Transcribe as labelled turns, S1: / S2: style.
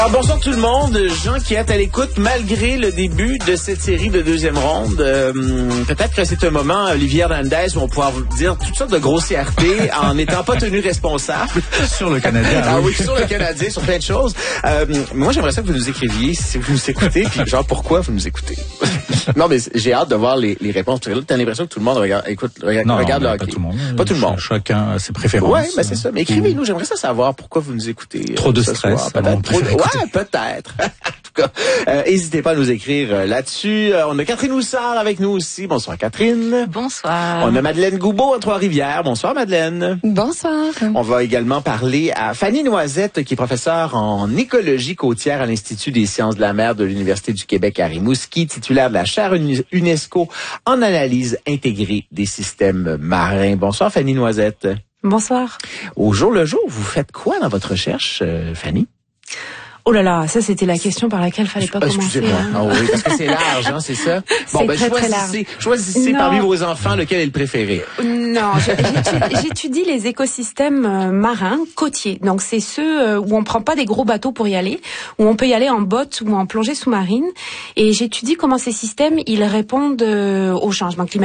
S1: Alors, bonsoir tout le monde, Jean qui est à l'écoute malgré le début de cette série de deuxième ronde. Peut-être que c'est un moment, Olivier Hernandez, où on pourra vous dire toutes sortes de grossièretés en n'étant pas tenu responsable.
S2: Sur le Canadien.
S1: Ah oui, sur le Canadien, sur plein de choses. Moi, j'aimerais ça que vous nous écriviez si vous nous écoutez, puis genre, pourquoi vous nous écoutez? Non, mais j'ai hâte de voir les réponses. T'as l'impression que tout le monde regarde le hockey.
S2: Pas tout le monde.
S1: Pas tout le monde.
S2: Chacun a ses préférences.
S1: Ouais, mais c'est ça. Mais écrivez-nous, j'aimerais ça savoir pourquoi vous nous écoutez.
S2: Trop de stress.
S1: Ouais, peut-être. En tout cas, n'hésitez pas à nous écrire là-dessus. On a Catherine Houssard avec nous aussi. Bonsoir, Catherine.
S3: Bonsoir.
S1: On a Madeleine Goubeau à Trois-Rivières. Bonsoir, Madeleine.
S3: Bonsoir.
S1: On va également parler à Fanny Noisette, qui est professeure en écologie côtière à l'Institut des sciences de la mer de l'Université du Québec à Rimouski, titulaire de la chaire UNESCO en analyse intégrée des systèmes marins. Bonsoir, Fanny Noisette.
S3: Bonsoir.
S1: Au jour le jour, vous faites quoi dans votre recherche, Fanny?
S3: Oh là là, ça c'était la question par laquelle fallait pas commencer.
S1: Excusez-moi.
S3: Hein.
S1: Oh oui, parce que c'est large, hein, c'est ça? Bon, ben,
S3: très large.
S1: Choisissez parmi vos enfants lequel est le préféré.
S3: Non, j'étudie les écosystèmes marins, côtiers. Donc c'est ceux où on prend pas des gros bateaux pour y aller, où on peut y aller en botte ou en plongée sous-marine. Et j'étudie comment ces systèmes, ils répondent au changement climatique.